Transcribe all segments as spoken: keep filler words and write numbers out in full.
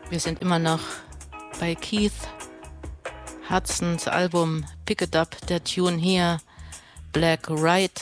Wir sind immer noch bei Keith Hudsons Album Pick It Up, der Tune hier, Black Ride.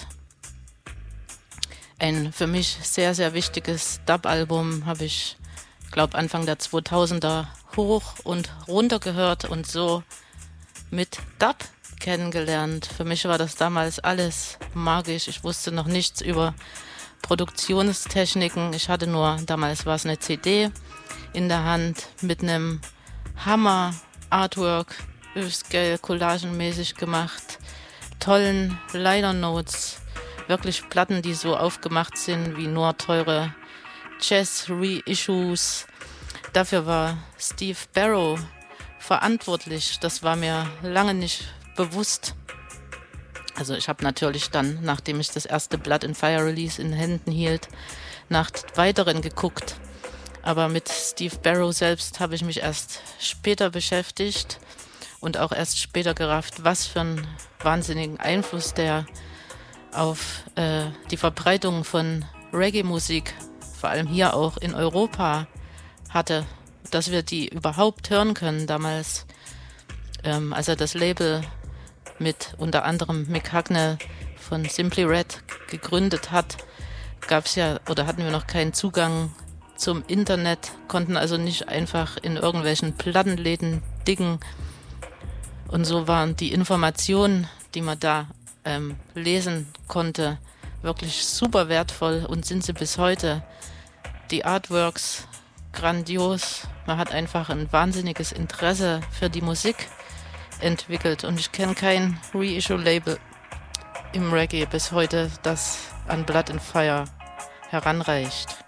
Ein für mich sehr, sehr wichtiges Dub-Album, habe ich, glaube Anfang der zweitausender hoch und runter gehört und so mit Dub kennengelernt. Für mich war das damals alles magisch. Ich wusste noch nichts über Produktionstechniken. Ich hatte nur, damals war es eine C D in der Hand mit einem Hammer Artwork, Upscale, collagenmäßig gemacht, tollen Liner Notes, wirklich Platten, die so aufgemacht sind wie nur teure Jazz-Reissues. Dafür war Steve Barrow verantwortlich. Das war mir lange nicht bewusst. Also ich habe natürlich dann, nachdem ich das erste Blood and Fire Release in den Händen hielt, nach weiteren geguckt. Aber mit Steve Barrow selbst habe ich mich erst später beschäftigt und auch erst später gerafft, was für einen wahnsinnigen Einfluss der auf äh, die Verbreitung von Reggae-Musik, vor allem hier auch in Europa, hatte, dass wir die überhaupt hören können damals, ähm, als er das Label mit unter anderem Mick Hucknall von Simply Red gegründet hat, gab es ja oder hatten wir noch keinen Zugang zum Internet, konnten also nicht einfach in irgendwelchen Plattenläden diggen. Und so waren die Informationen, die man da ähm, lesen konnte, wirklich super wertvoll und sind sie bis heute. Die Artworks grandios. Man hat einfach ein wahnsinniges Interesse für die Musik entwickelt und ich kenne kein Reissue-Label im Reggae bis heute, das an Blood and Fire heranreicht.